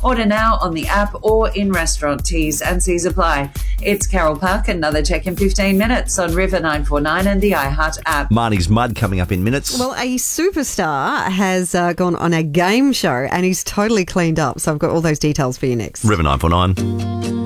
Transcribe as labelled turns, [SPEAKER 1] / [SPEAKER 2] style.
[SPEAKER 1] Order now on the app or in restaurant. T's and C's apply. It's Carol Park. Another check in 15 minutes on River 949 and the iHeart app.
[SPEAKER 2] Marnie's Mud coming up in minutes.
[SPEAKER 3] Well, a superstar has gone on a game show and he's totally cleaned up. So I've got all those details for you next.
[SPEAKER 2] River 949.